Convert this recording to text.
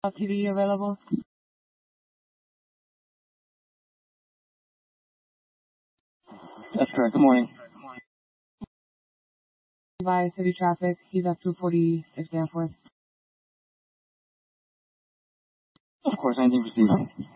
TV available? That's correct. Good morning. By city traffic, he's at 246 Danforth. Of course, anything for Steve.